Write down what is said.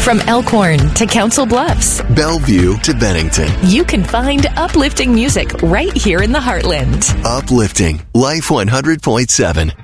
From Elkhorn to Council Bluffs, Bellevue to Bennington. You can find uplifting music right here in the Heartland. Uplifting Life 100.7.